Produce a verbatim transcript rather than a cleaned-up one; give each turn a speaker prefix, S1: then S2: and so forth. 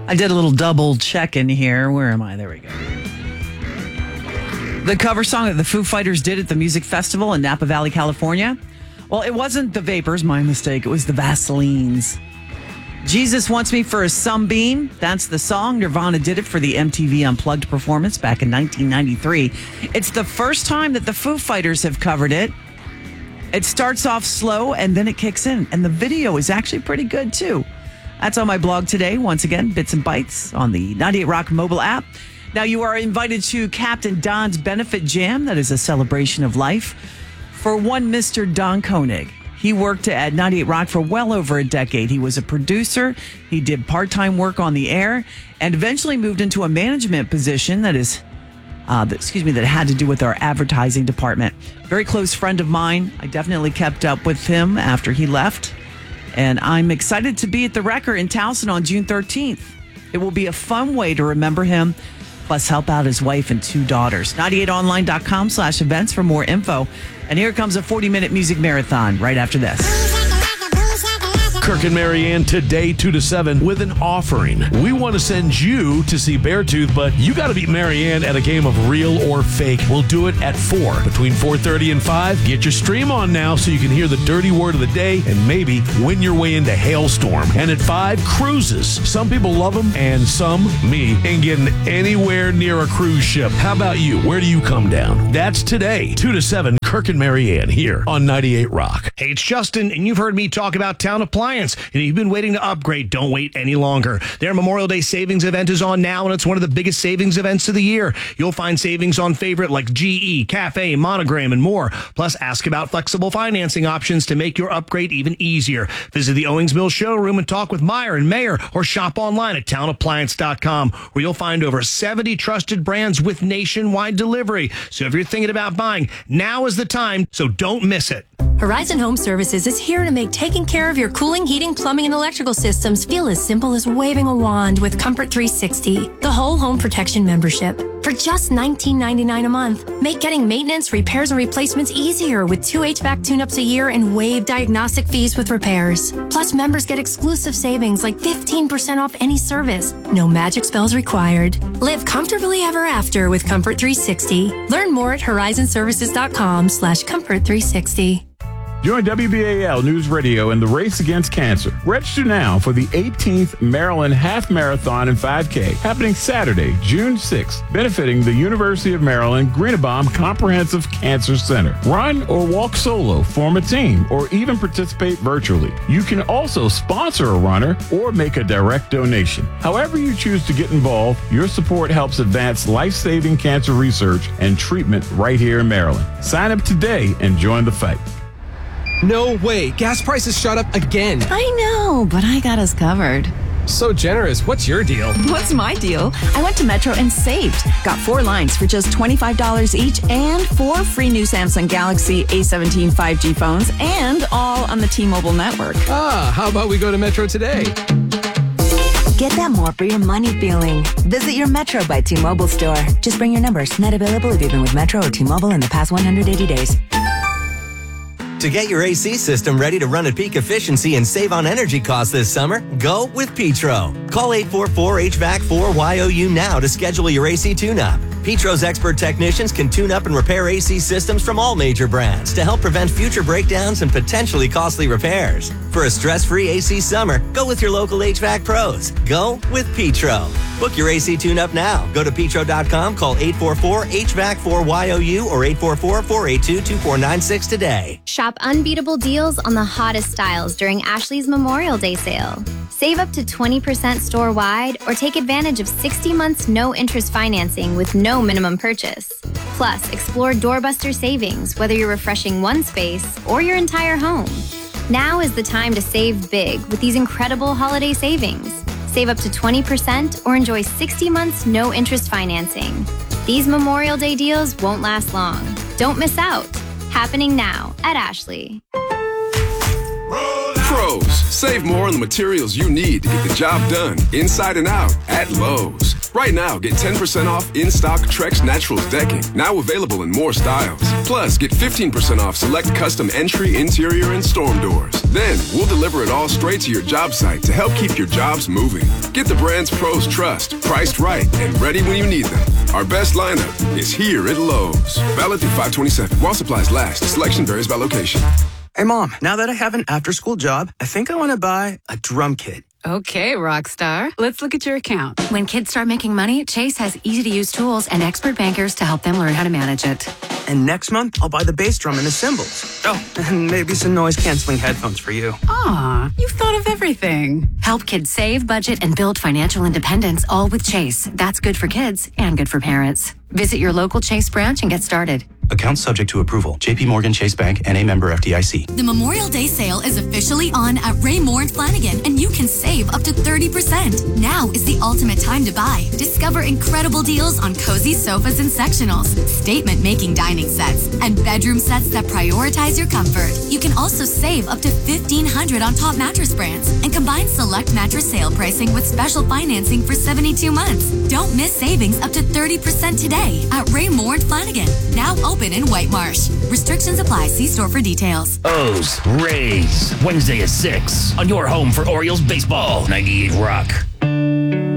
S1: I did a little double check in here. Where am I? There we go. The cover song that the Foo Fighters did at the music festival in Napa Valley, California. Well, it wasn't the Vapors, my mistake. It was the Vaselines. Jesus Wants Me for a Sunbeam. That's the song. Nirvana did it for the M T V Unplugged performance back in nineteen ninety-three. It's the first time that the Foo Fighters have covered it. It starts off slow and then it kicks in. And the video is actually pretty good, too. That's on my blog today. Once again, Bits and Bytes on the ninety-eight Rock mobile app. Now, you are invited to Captain Don's Benefit Jam. That is a celebration of life for one Mister Don Koenig. He worked at ninety-eight Rock for well over a decade. He was a producer. He did part-time work on the air and eventually moved into a management position that is, uh, that, excuse me, that had to do with our advertising department. Very close friend of mine. I definitely kept up with him after he left. And I'm excited to be at the Wrecker in Towson on June thirteenth. It will be a fun way to remember him, plus help out his wife and two daughters. ninety-eight online dot com slash events for more info. And here comes a forty-minute music marathon right after this.
S2: Kirk and Marianne today, two to seven, with an offering. We want to send you to see Beartooth, but you got to beat Marianne at a game of real or fake. We'll do it at four. Between four thirty and five, get your stream on now so you can hear the dirty word of the day and maybe win your way into Hailstorm. And at five, cruises. Some people love them, and some, me, ain't getting anywhere near a cruise ship. How about you? Where do you come down? That's today, two to seven, Kirk and Marianne here on ninety-eight Rock.
S3: Hey, it's Justin, and you've heard me talk about Town Appliance. And if you've been waiting to upgrade, don't wait any longer. Their Memorial Day savings event is on now, and it's one of the biggest savings events of the year. You'll find savings on favorite like G E, Cafe, Monogram, and more. Plus, ask about flexible financing options to make your upgrade even easier. Visit the Owings Mills showroom and talk with Meyer and Mayer, or shop online at town appliance dot com, where you'll find over seventy trusted brands with nationwide delivery. So if you're thinking about buying, now is the time, so don't miss it.
S4: Horizon Home Services is here to make taking care of your cooling, heating, plumbing, and electrical systems feel as simple as waving a wand with Comfort three sixty, the whole home protection membership. For just nineteen ninety-nine a month, make getting maintenance, repairs, and replacements easier with two H V A C tune-ups a year and waive diagnostic fees with repairs. Plus, members get exclusive savings like fifteen percent off any service. No magic spells required. Live comfortably ever after with Comfort three sixty. Learn more at horizon services dot com slash comfort three sixty.
S5: Join W B A L News Radio in the race against cancer. Register now for the eighteenth Maryland Half Marathon and five K, happening Saturday, June sixth, benefiting the University of Maryland Greenebaum Comprehensive Cancer Center. Run or walk solo, form a team, or even participate virtually. You can also sponsor a runner or make a direct donation. However you choose to get involved, your support helps advance life-saving cancer research and treatment right here in Maryland. Sign up today and join the fight.
S6: No way. Gas prices shot up again.
S7: I know, but I got us covered.
S6: So generous. What's your deal?
S7: What's my deal? I went to Metro and saved. Got four lines for just twenty-five dollars each and four free new Samsung Galaxy A seventeen five G phones, and all on the T-Mobile network.
S6: Ah, how about we go to Metro today?
S8: Get that more for your money feeling. Visit your Metro by T-Mobile store. Just bring your numbers. Not available if you've been with Metro or T-Mobile in the past one hundred eighty days.
S9: To get your A C system ready to run at peak efficiency and save on energy costs this summer, go with Petro. Call eight four four H V A C four Y O U now to schedule your A C tune-up. Petro's expert technicians can tune up and repair A C systems from all major brands to help prevent future breakdowns and potentially costly repairs. For a stress-free A C summer, go with your local H V A C pros. Go with Petro. Book your A C tune-up now. Go to petro dot com, call eight four four H V A C four Y O U or eight four four, four eight two, two four nine six today.
S10: Shop unbeatable deals on the hottest styles during Ashley's Memorial Day sale. Save up to twenty percent store-wide or take advantage of sixty months no-interest financing with no minimum purchase. Plus, explore doorbuster savings, whether you're refreshing one space or your entire home. Now is the time to save big with these incredible holiday savings. Save up to twenty percent or enjoy sixty months no-interest financing. These Memorial Day deals won't last long. Don't miss out. Happening now at Ashley.
S11: Pro Lowe's. Save more on the materials you need to get the job done, inside and out, at Lowe's. Right now, get ten percent off in-stock Trex Naturals decking, now available in more styles. Plus, get fifteen percent off select custom entry, interior, and storm doors. Then, we'll deliver it all straight to your job site to help keep your jobs moving. Get the brands pros trust, priced right, and ready when you need them. Our best lineup is here at Lowe's. Valid through five twenty-seven. While supplies last. Selection varies by location.
S12: Hey, Mom, now that I have an after-school job, I think I want to buy a drum kit.
S13: Okay, rock star. Let's look at your account.
S14: When kids start making money, Chase has easy-to-use tools and expert bankers to help them learn how to manage it.
S12: And next month, I'll buy the bass drum and the cymbals. Oh, and maybe some noise-canceling headphones for you.
S13: Aw, you've thought of everything.
S14: Help kids save, budget, and build financial independence, all with Chase. That's good for kids and good for parents. Visit your local Chase branch and get started.
S15: Account subject to approval. J P Morgan Chase Bank and a member F D I C.
S16: The Memorial Day sale is officially on at Ray Moore and Flanagan, and you can save up to thirty percent. Now is the ultimate time to buy. Discover incredible deals on cozy sofas and sectionals, statement-making dining sets, and bedroom sets that prioritize your comfort. You can also save up to fifteen hundred dollars on top mattress brands and combine select mattress sale pricing with special financing for seventy-two months. Don't miss savings up to thirty percent today at Ray Moore and Flanagan. Now open in White Marsh. Restrictions apply. See store for details.
S17: O's Rays, Wednesday at six on your home for Orioles baseball. ninety-eight Rock.